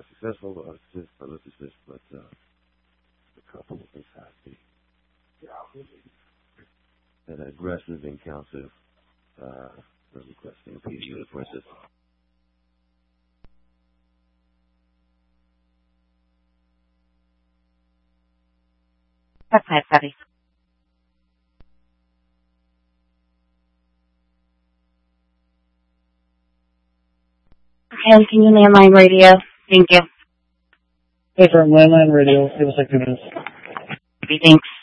successful or narcissist, but the couple is happy. An aggressive encounter, requesting PG the princess. That's nice, buddy. Okay, can you landline radio? Thank you. Hey, from landline radio, it was like 2 minutes. Thanks.